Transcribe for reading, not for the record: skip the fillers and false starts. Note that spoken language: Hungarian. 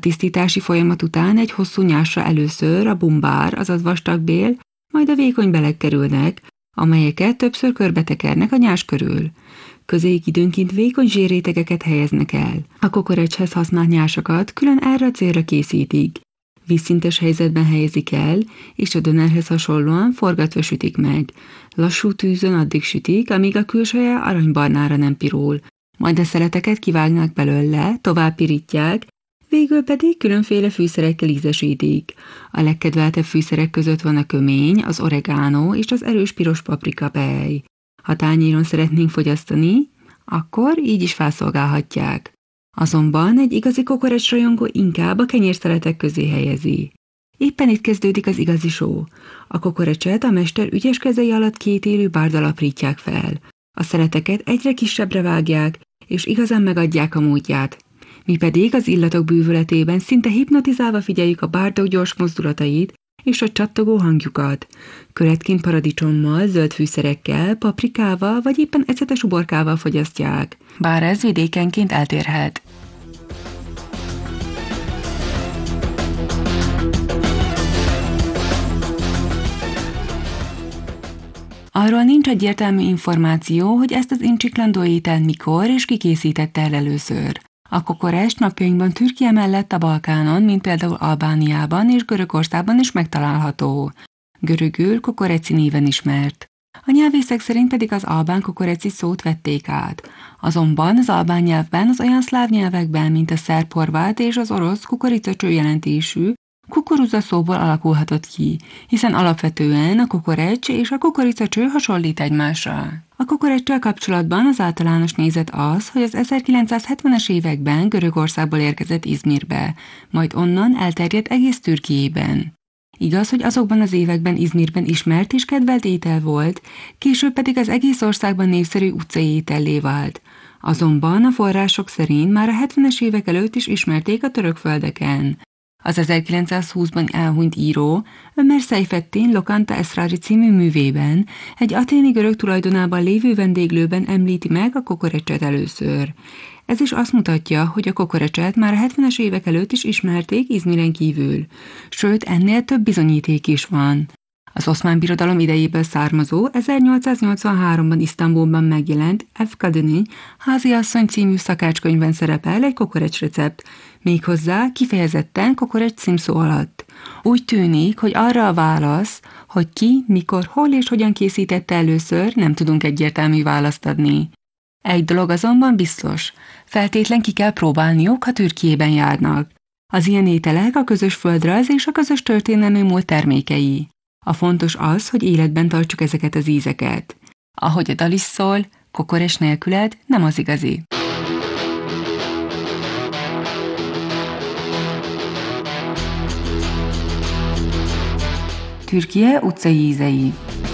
tisztítási folyamat után egy hosszú nyásra először a bumbár, azaz vastagbél, majd a vékony belek kerülnek, amelyeket többször körbetekernek a nyás körül. Közéig időnként vékony zsírrétegeket helyeznek el. A kokorecshez használt nyásakat külön erre a célra készítik. Vízszintes helyzetben helyezik el, és a dönerhez hasonlóan forgatva sütik meg. Lassú tűzön addig sütik, amíg a külseje aranybarnára nem pirul. Majd a szeleteket kivágnak belőle, tovább pirítják, végül pedig különféle fűszerekkel ízesítik. A legkedveltebb fűszerek között van a kömény, az oregano és az erős piros paprikapely. Ha tányéron szeretnénk fogyasztani, akkor így is felszolgálhatják. Azonban egy igazi kokorecsrajongó inkább a kenyérszeletek közé helyezi. Éppen itt kezdődik az igazi só. A kokorecset a mester ügyes kezei alatt két élő bárddal aprítják fel. A szeleteket egyre kisebbre vágják, és igazán megadják a módját. Mi pedig az illatok bűvöletében szinte hipnotizálva figyeljük a bárdok gyors mozdulatait és a csattogó hangjukat. Követként paradicsommal, zöld fűszerekkel, paprikával vagy éppen ecetes uborkával fogyasztják. Bár ez vidékenként eltérhet. Arról nincs egyértelmű információ, hogy ezt az incsiklandó ételt mikor és ki készítette el először. A kokorecst napjainkban Türkia mellett a Balkánon, mint például Albániában és Görögországban is megtalálható. Görögül kokoreci néven ismert. A nyelvészek szerint pedig az albán kokoreci szót vették át. Azonban az albán nyelvben az olyan szláv nyelvekben, mint a szerb-horvát és az orosz kukoricacső jelentésű, kukuruza szóból alakulhatott ki, hiszen alapvetően a kokorecs és a kukoricacső hasonlít egymásra. A kokoreccsel kapcsolatban az általános nézet az, hogy az 1970-es években Görögországból érkezett Izmirbe, majd onnan elterjedt egész Türkiében. Igaz, hogy azokban az években Izmirben ismert és kedvelt étel volt, később pedig az egész országban népszerű utcai étellé vált. Azonban a források szerint már a 70-es évek előtt is ismerték a török földeken. Az 1920-ban elhunyt író Ömer Seyfettin Lokanta Esrari című művében egy athéni görög tulajdonában lévő vendéglőben említi meg a kokorecset először. Ez is azt mutatja, hogy a kokorecset már a 70-es évek előtt is ismerték Izmiren kívül, sőt ennél több bizonyíték is van. Az Oszmán Birodalom idejéből származó 1883-ban Isztambulban megjelent Efkadeni háziasszony című szakácskönyvben szerepel egy kokorecsrecept, méghozzá kifejezetten kokorecs címszó alatt. Úgy tűnik, hogy arra a válasz, hogy ki, mikor, hol és hogyan készítette először, nem tudunk egyértelmű választ adni. Egy dolog azonban biztos, feltétlen ki kell próbálniuk, ha Türkiében járnak. Az ilyen ételek a közös földrajz és a közös történelmi múlt termékei. A fontos az, hogy életben tartsuk ezeket az ízeket. Ahogy a dal is szól, kokorecs nélküled nem az igazi. Türkie utcai ízei.